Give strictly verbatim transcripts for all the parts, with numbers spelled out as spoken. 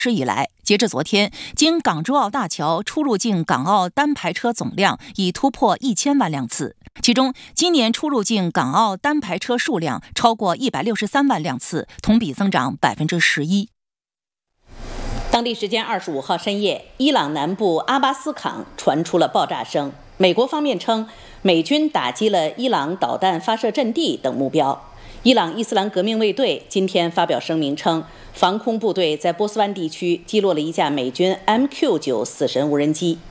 始以来，截至昨天，经港珠澳大桥出入境港澳单排车总量已突破一千万辆次，其中今年出入境港澳单排车数量超过一百六十三万辆次，同比增长百分之十一。 当地时间二十五号深夜，伊朗南部阿巴斯港传出了爆炸声。美国方面称，美军打击了伊朗导弹发射阵地等目标。伊朗伊斯兰革命卫队今天发表声明称，防空部队在波斯湾地区击落了一架美军 M Q 九 死神无人机。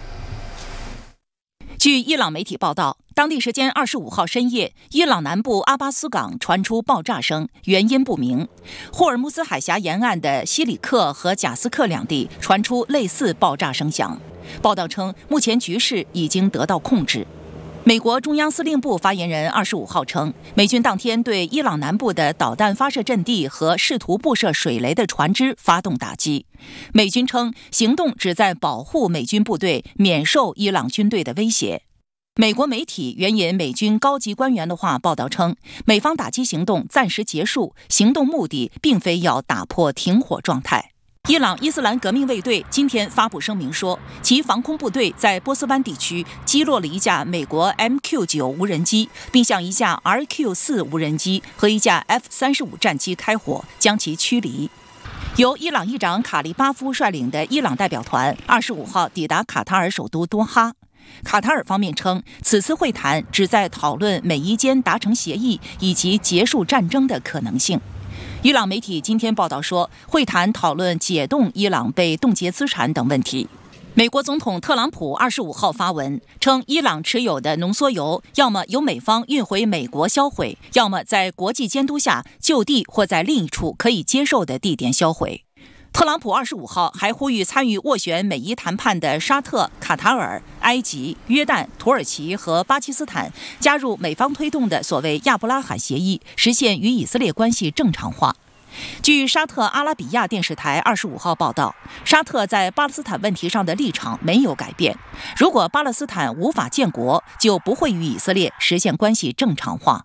据伊朗媒体报道，当地时间二十五号深夜，伊朗南部阿巴斯港传出爆炸声，原因不明。霍尔木兹海峡沿岸的西里克和贾斯克两地传出类似爆炸声响。报道称，目前局势已经得到控制。美国中央司令部发言人二十五号称，美军当天对伊朗南部的导弹发射阵地和试图布设水雷的船只发动打击。美军称，行动旨在保护美军部队免受伊朗军队的威胁。美国媒体援引美军高级官员的话报道称，美方打击行动暂时结束，行动目的并非要打破停火状态。伊朗伊斯兰革命卫队今天发布声明说，其防空部队在波斯湾地区击落了一架美国 M Q 九 无人机，并向一架 R Q 四 无人机和一架 F 三十五 战机开火，将其驱离。由伊朗议长卡利巴夫率领的伊朗代表团二十五号抵达卡塔尔首都多哈。卡塔尔方面称，此次会谈旨在讨论美伊间达成协议以及结束战争的可能性。伊朗媒体今天报道说，会谈讨论解冻伊朗被冻结资产等问题。美国总统特朗普二十五号发文称，伊朗持有的浓缩铀要么由美方运回美国销毁，要么在国际监督下就地或在另一处可以接受的地点销毁。特朗普二十五号还呼吁参与斡旋美伊谈判的沙特、卡塔尔、埃及、约旦、土耳其和巴基斯坦加入美方推动的所谓亚伯拉罕协议，实现与以色列关系正常化。据沙特阿拉比亚电视台二十五号报道，沙特在巴勒斯坦问题上的立场没有改变，如果巴勒斯坦无法建国，就不会与以色列实现关系正常化。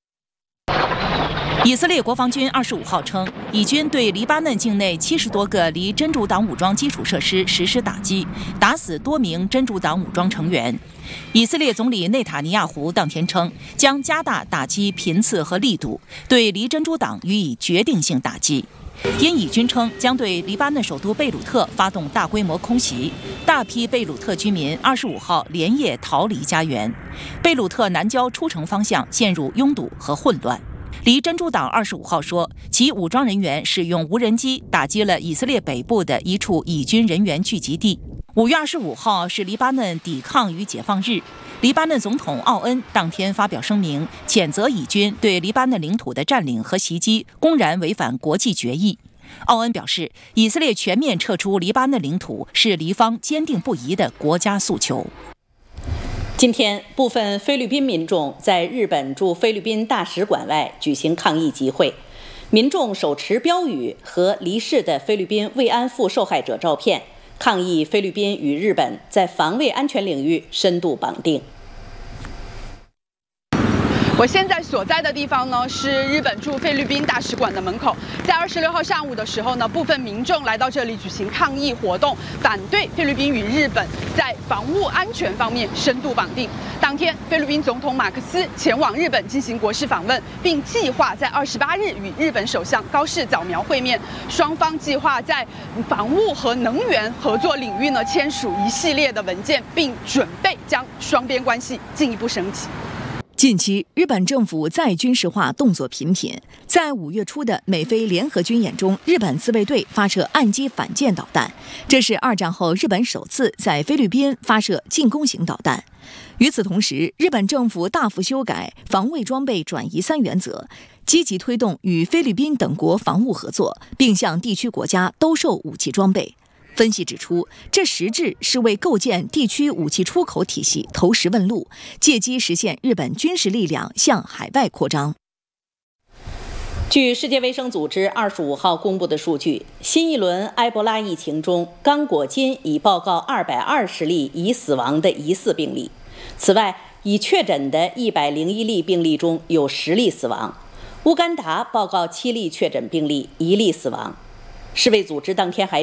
以色列国防军二十五号称，以军对黎巴嫩境内七十多个离真主党武装基础设施实施打击，打死多名真主党武装成员。以色列总理内塔尼亚胡当天称，将加大打击频次和力度，对离真主党予以决定性打击。因以军称将对黎巴嫩首都贝鲁特发动大规模空袭，大批贝鲁特居民二十五号连夜逃离家园，贝鲁特南郊出城方向陷入拥堵和混乱。离真主党二十五号说，其武装人员使用无人机打击了以色列北部的一处以军人员聚集地。五月二十五号是黎巴嫩抵抗与解放日，黎巴嫩总统奥恩当天发表声明，谴责以军对黎巴嫩领土的占领和袭击公然违反国际决议。奥恩表示，以色列全面撤出黎巴嫩领土是黎方坚定不移的国家诉求。 今天，部分菲律宾民众在日本驻菲律宾大使馆外举行抗议集会，民众手持标语和离世的菲律宾慰安妇受害者照片，抗议菲律宾与日本在防卫安全领域深度绑定。 我现在所在的地方呢，是日本驻菲律宾大使馆的门口。在二十六号上午的时候呢，部分民众来到这里举行抗议活动，反对菲律宾与日本在防务安全方面深度绑定。当天，菲律宾总统马克思前往日本进行国事访问，并计划在二十八日与日本首相高市早苗会面。双方计划在防务和能源合作领域呢签署一系列的文件，并准备将双边关系进一步升级。 近期，日本政府再军事化动作频频。在五月初的美菲联合军演中，日本自卫队发射岸基反舰导弹，这是二战后日本首次在菲律宾发射进攻型导弹。与此同时，日本政府大幅修改防卫装备转移三原则，积极推动与菲律宾等国防务合作，并向地区国家兜售武器装备。分析指出，这实质是为构建地区武器出口体系投石问路，借机实现日本军事力量向海外扩张。 据世界卫生组织二十五号公布的数据，新一轮埃博拉疫情中，刚果金已报告二百二十例已死亡的疑似病例。此外，已确诊的一百零一例病例中有十例死亡。乌干达报告七例确诊病例，一例死亡。世卫组织当天还